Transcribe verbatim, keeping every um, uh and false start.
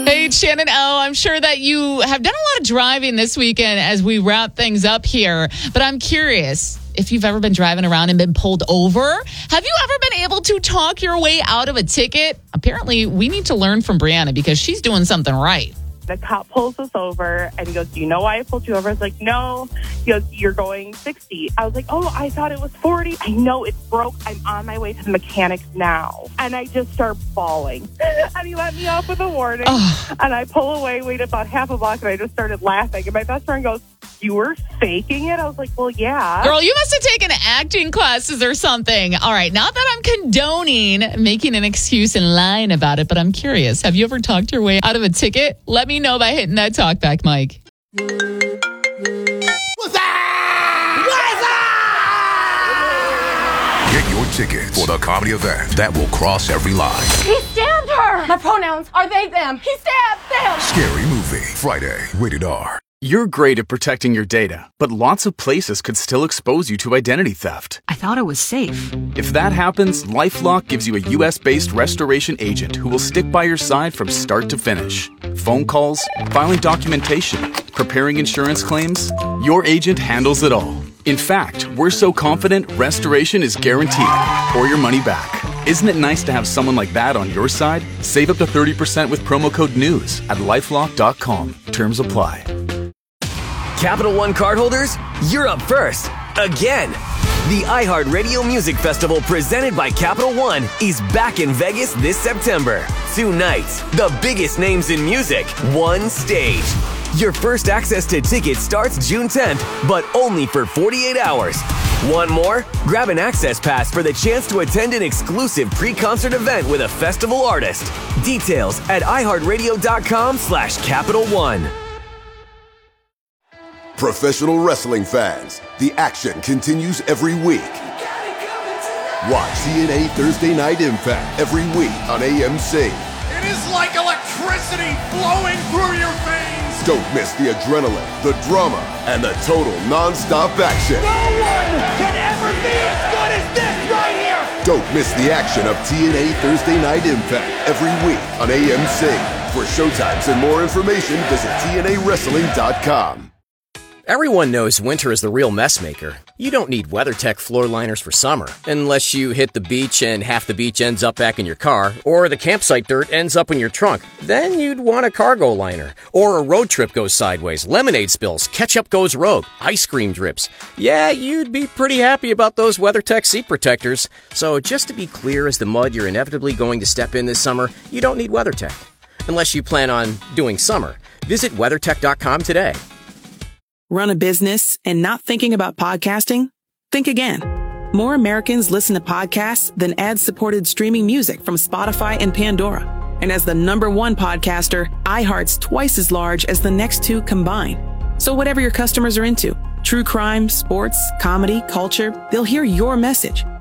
Hey, it's Shannon O. I'm sure that you have done a lot of driving this weekend as we wrap things up here. But I'm curious if you've ever been driving around and been pulled over. Have you ever been able to talk your way out of a ticket? Apparently, we need to learn from Brianna because she's doing something right. The cop pulls us over and he goes, do you know why I pulled you over? I was like, no. He goes, you're going sixty. I was like, oh, I thought it was forty. I know it's broke. I'm on my way to the mechanic now. And I just start bawling. And he let me off with a warning. Oh. And I pull away, wait about half a block, and I just started laughing. And my best friend goes, you were faking it? I was like, well, yeah. Girl, you must have taken acting classes or something. All right, not that I'm condoning making an excuse and lying about it, but I'm curious. Have you ever talked your way out of a ticket? Let me know by hitting that talkback mic. What's that? What's that? Get your tickets for the comedy event that will cross every line. He stabbed her! My pronouns are they, them. He stabbed them! Scary Movie, Friday, rated R. You're great at protecting your data, but lots of places could still expose you to identity theft. I thought it was safe. If that happens, LifeLock gives you a U S-based restoration agent who will stick by your side from start to finish. Phone calls, filing documentation, preparing insurance claims, your agent handles it all. In fact, we're so confident restoration is guaranteed or your money back. Isn't it nice to have someone like that on your side? Save up to thirty percent with promo code NEWS at lifelock dot com. Terms apply. Capital One cardholders, you're up first. Again. The iHeartRadio Music Festival presented by Capital One is back in Vegas this September. Two nights, the biggest names in music, one stage. Your first access to tickets starts June tenth, but only for forty-eight hours. Want more? Grab an access pass for the chance to attend an exclusive pre-concert event with a festival artist. Details at iHeartRadio.com slash Capital One. Professional wrestling fans, the action continues every week. Watch T N A Thursday Night Impact every week on A M C. It is like electricity flowing through your veins. Don't miss the adrenaline, the drama, and the total non-stop action. No one can ever be as good as this right here. Don't miss the action of T N A Thursday Night Impact every week on A M C. For showtimes and more information, visit T N A wrestling dot com. Everyone knows winter is the real mess maker. You don't need WeatherTech floor liners for summer, unless you hit the beach and half the beach ends up back in your car, or the campsite dirt ends up in your trunk. Then you'd want a cargo liner. Or a road trip goes sideways, lemonade spills, ketchup goes rogue, ice cream drips. Yeah, you'd be pretty happy about those WeatherTech seat protectors. So just to be clear as the mud you're inevitably going to step in this summer, you don't need WeatherTech. Unless you plan on doing summer. Visit WeatherTech dot com today. Run a business and not thinking about podcasting? Think again. More Americans listen to podcasts than ad-supported streaming music from Spotify and Pandora. And as the number one podcaster, iHeart's twice as large as the next two combined. So whatever your customers are into, true crime, sports, comedy, culture, they'll hear your message